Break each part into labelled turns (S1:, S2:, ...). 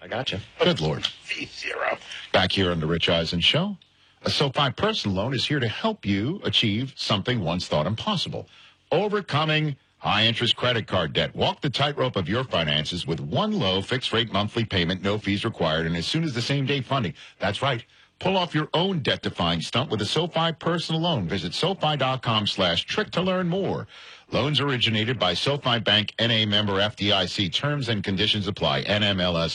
S1: I gotcha.
S2: Good Lord.
S3: V0.
S2: Back here on the Rich Eisen Show. A SoFi personal loan is here to help you achieve something once thought impossible. Overcoming high-interest credit card debt. Walk the tightrope of your finances with one low fixed-rate monthly payment, no fees required, and as soon as the same-day funding. That's right. Pull off your own debt-defying stunt with a SoFi personal loan. Visit SoFi.com/trick to learn more. Loans originated by SoFi Bank, N.A. member FDIC. Terms and conditions apply. NMLS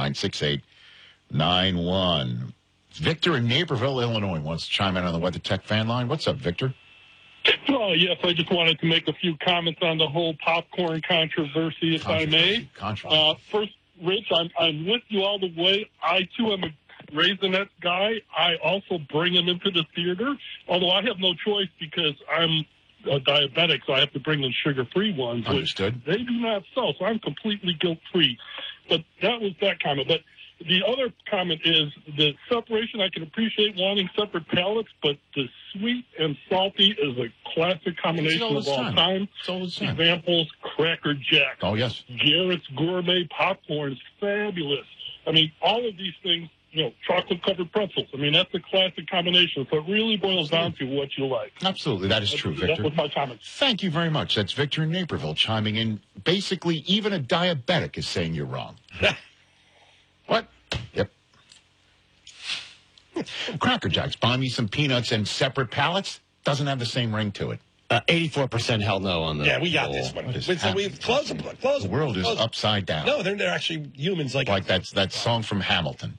S2: 696891. Victor in Naperville, Illinois, wants to chime in on the WeatherTech fan line. What's up, Victor?
S4: Oh, yes, I just wanted to make a few comments on the whole popcorn controversy, if I may. First, Rich, I'm with you all the way. I, too, am a Raisinets guy. I also bring them into the theater, although I have no choice because I'm a diabetic, so I have to bring in sugar-free ones.
S2: Understood.
S4: Which they do not sell, so I'm completely guilt-free. But that was that comment. But the other comment is the separation. I can appreciate wanting separate palettes, but the sweet and salty is a classic combination of all time. Examples, Cracker Jack.
S2: Oh, yes.
S4: Garrett's Gourmet Popcorn is fabulous. I mean, all of these things, chocolate-covered pretzels. I mean, that's a classic combination. So it really boils down to what you like.
S2: Absolutely. That is true, Victor.
S4: That was my comment.
S2: Thank you very much. That's Victor in Naperville chiming in. Basically, even a diabetic is saying you're wrong. What? Yep. Cracker Jacks. Buy me some peanuts and separate pallets. Doesn't have the same ring to it.
S1: 84% hell no on the
S3: Yeah, we got this one. Close them.
S2: The world is upside down.
S3: No, they're actually humans like
S2: that song from Hamilton.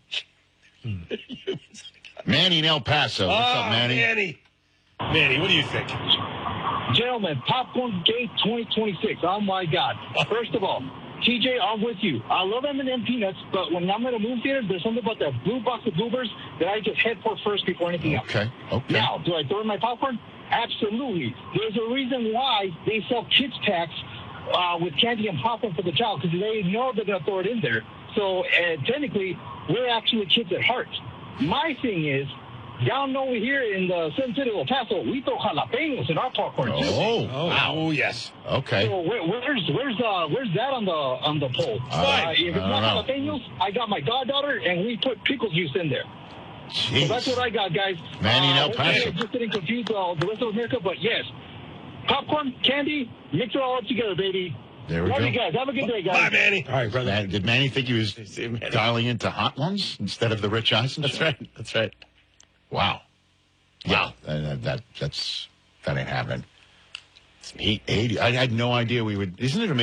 S2: Manny in El Paso. What's up, Manny?
S3: Manny, what do you think?
S5: Gentlemen, Popcorn Gate 2026. Oh, my God. First of all, TJ, I'm with you. I love M&M peanuts, but when I'm in a movie theater, there's something about that blue box of bloopers that I just head for first before anything else.
S2: Okay.
S5: Now, do I throw in my popcorn? Absolutely. There's a reason why they sell kids packs with candy and popcorn for the child, because they know they're going to throw it in there. So technically, we're actually kids at heart. My thing is, down over here in the Sun City of El Paso, we throw jalapenos in our popcorn too.
S3: Oh, yes.
S2: Okay.
S5: So where's that on the poll? If it's not jalapenos, I got my goddaughter, and we put pickle juice in there.
S2: Jeez.
S5: So that's what I got, guys.
S2: Manny in El Paso.
S5: Just didn't confuse the rest of America, but yes, popcorn, candy, mix it all up together, baby.
S2: There we
S5: Love
S2: go.
S5: you guys. Have a good day, guys.
S3: Bye, Manny.
S1: All right, brother.
S2: Did Manny think he was dialing into hot ones instead of the Rich Eisen show?
S1: That's right.
S2: Wow. Yeah. That ain't happening. It's 880. I had no idea we would. Isn't it amazing?